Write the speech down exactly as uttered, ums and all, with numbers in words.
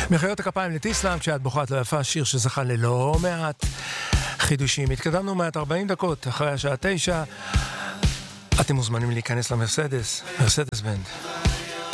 מחיאות הכפיים לטיסלאם, כשאת בוחרת לא יפה, שיר שזכה ללא מעט חידושים. התקדמנו מעט ארבעים דקות אחרי השעה תשע. אתם מוזמנים להיכנס למרסדס, מרסדס בנד.